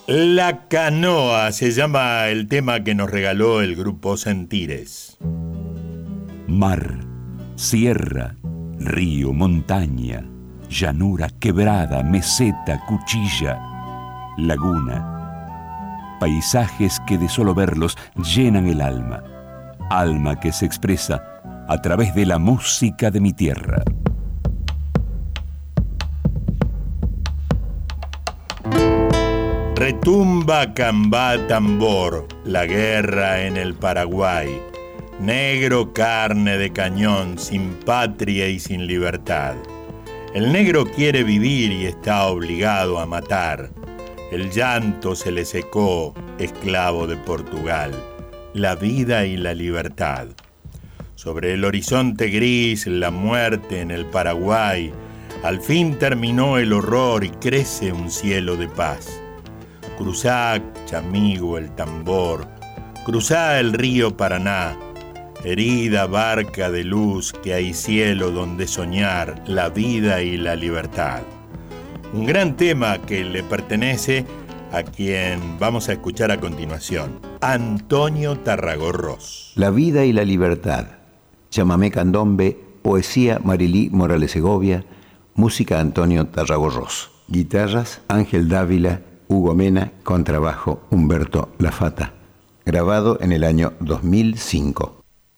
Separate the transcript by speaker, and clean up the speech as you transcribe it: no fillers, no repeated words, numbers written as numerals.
Speaker 1: La canoa se llama el tema que nos regaló el grupo Sentires.
Speaker 2: Mar, sierra, río, montaña, llanura, quebrada, meseta, cuchilla, laguna. Paisajes que de solo verlos llenan el alma. Alma que se expresa a través de la música de mi tierra.
Speaker 1: Retumba cambá tambor, la guerra en el Paraguay. Negro carne de cañón, sin patria y sin libertad. El negro quiere vivir y está obligado a matar. El llanto se le secó, esclavo de Portugal. La vida y la libertad. Sobre el horizonte gris, la muerte en el Paraguay. Al fin terminó el horror y crece un cielo de paz. Cruzá, chamigo, el tambor, cruzá el río Paraná, herida barca de luz que hay cielo donde soñar la vida y la libertad. Un gran tema que le pertenece a quien vamos a escuchar a continuación, Antonio Tarragorros.
Speaker 3: La vida y la libertad, chamamé candombe, poesía Marilí Morales Segovia, música Antonio Tarragorros, guitarras Ángel Dávila, Hugo Mena, contrabajo Humberto Lafata, grabado en el año 2005.